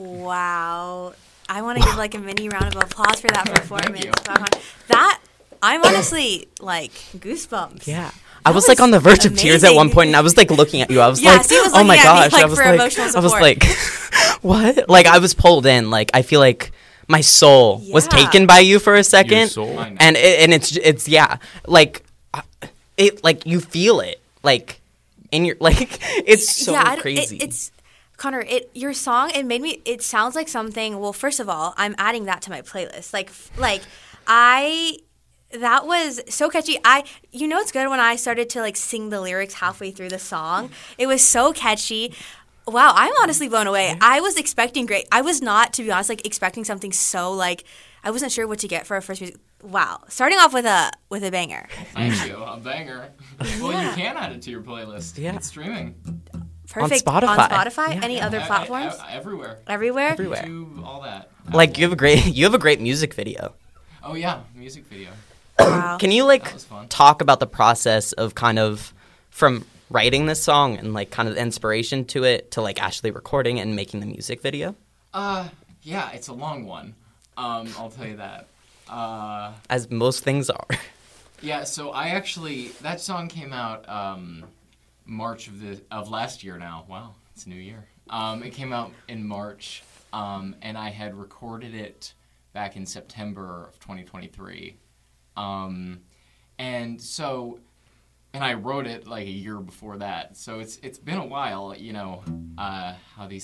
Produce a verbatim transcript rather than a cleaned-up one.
Wow. I want to give like a mini round of applause for that performance. Thank you. That, I'm honestly like goosebumps. Yeah. That I was, like on the verge of tears at one amazing. point, and I was like looking at you. I was Yeah, like, Steve was "Oh my looking at me, gosh!" like, I was for like, emotional I was support. like, "What?" Like I was pulled in. Like I feel like my soul was Yeah. taken by you for a second, Your soul. I know. and it, and it's it's yeah, like uh, it like you feel it like in your like it's so yeah, I d- crazy. It, it's Connor. It your song. It made me. It sounds like something. Well, first of all, I'm adding that to my playlist. Like, f- like I. That was so catchy. I, you know, it's good when I started to like sing the lyrics halfway through the song. It was so catchy. Wow, I'm honestly blown away. I was expecting great. I was not, to be honest, like expecting something so like I wasn't sure what to get for a first music. Wow, starting off with a with a banger. Thank you. A banger. Well, you can add it to your playlist. Yeah. It's streaming. Perfect Spotify. On Spotify. Yeah. Any other I- I- platforms? I- everywhere. Everywhere. Everywhere. YouTube, all that. Like you have a great you have a great music video. Oh yeah, music video. Wow. Can you like That was fun. talk about the process of kind of from writing this song and like kind of the inspiration to it to like actually recording and making the music video? Uh, yeah, it's a long one. Um, I'll tell you that. Uh, As most things are. yeah, so I actually that song came out um, March of the of last year now. Wow, it's a new year. Um, it came out in March, um, and I had recorded it back in September of twenty twenty-three. Um, and so, and I wrote it like a year before that. So it's it's been a while, you know, uh, how these